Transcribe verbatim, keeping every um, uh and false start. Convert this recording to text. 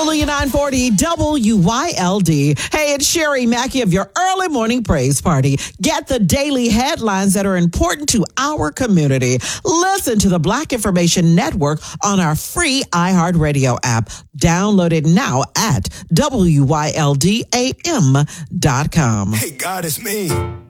Hallelujah nine forty W Y L D. Hey, it's Sherry Mackey of your early morning praise party. Get the daily headlines that are important to our community. Listen to the Black Information Network on our free iHeartRadio app. Download it now at W Y L D A M dot com. Hey, God, it's me.